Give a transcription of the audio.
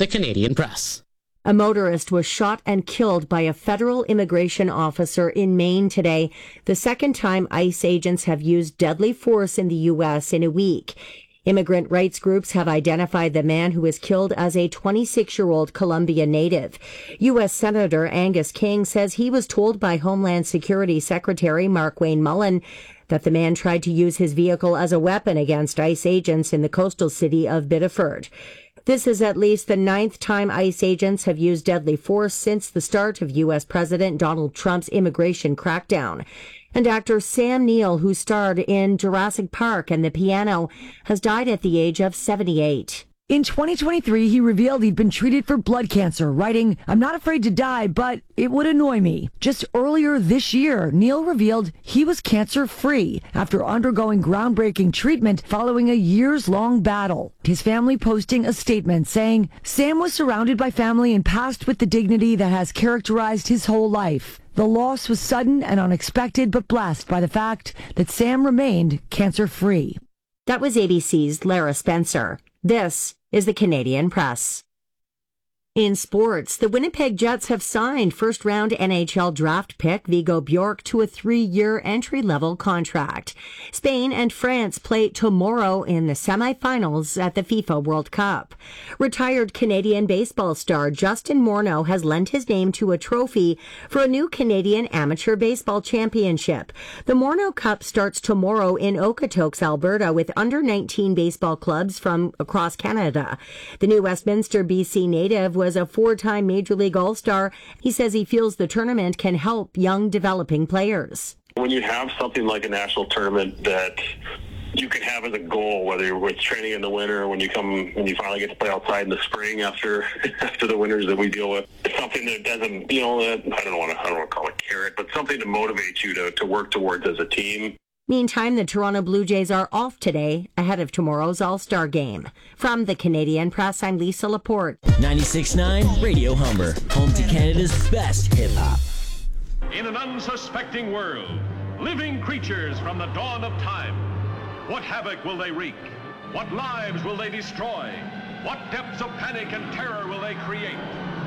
the Canadian Press. A motorist was shot and killed by a federal immigration officer in Maine today, the second time ICE agents have used deadly force in the U.S. in a week. Immigrant rights groups have identified the man who was killed as a 26-year-old Colombia native. U.S. Senator Angus King says he was told by Homeland Security Secretary Markwayne Mullin that the man tried to use his vehicle as a weapon against ICE agents in the coastal city of Biddeford. This is at least the 9th time ICE agents have used deadly force since the start of U.S. President Donald Trump's immigration crackdown. And actor Sam Neill, who starred in Jurassic Park and The Piano, has died at the age of 78. In 2023, he revealed he'd been treated for blood cancer, writing, "I'm not afraid to die, but it would annoy me." Just earlier this year, Neil revealed he was cancer-free after undergoing groundbreaking treatment following a years-long battle. His family posting a statement saying, "Sam was surrounded by family and passed with the dignity that has characterized his whole life. The loss was sudden and unexpected, but blessed by the fact that Sam remained cancer-free." That was ABC's Lara Spencer. This is the Canadian Press. In sports, the Winnipeg Jets have signed first-round NHL draft pick Vigo Bjork to a 3-year entry-level contract. Spain and France play tomorrow in the semifinals at the FIFA World Cup. Retired Canadian baseball star Justin Morneau has lent his name to a trophy for a new Canadian Amateur Baseball Championship. The Morneau Cup starts tomorrow in Okotoks, Alberta, with under-19 baseball clubs from across Canada. The new Westminster, BC native was a 4-time Major League All-Star. He says he feels the tournament can help young developing players. When you have something like a national tournament that you can have as a goal, whether it's training in the winter, when you finally get to play outside in the spring after the winters that we deal with, it's something that doesn't, I don't want to call it carrot, but something to motivate you to work towards as a team. Meantime, the Toronto Blue Jays are off today ahead of tomorrow's All-Star game. From the Canadian Press, I'm Lisa Laporte. 96.9 Radio Humber, home to Canada's best hip-hop. In an unsuspecting world, living creatures from the dawn of time. What havoc will they wreak? What lives will they destroy? What depths of panic and terror will they create?